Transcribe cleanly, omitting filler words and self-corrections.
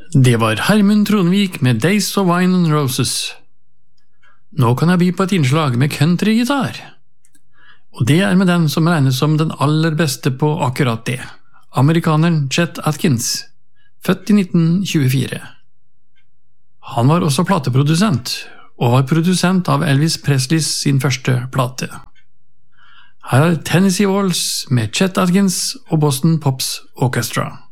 Det var Hermund Tronvik med Days of Wine and Roses. Nå kan jeg by på et innslag med countrygitar. Og det er med den som regnes som den aller beste på akkurat det. Amerikaneren Chet Atkins, født i 1924. Han var også plateprodusent, og var produsent av Elvis Presleys sin første plate. Her er Tennessee Waltz med Chet Atkins og Boston Pops Orchestra.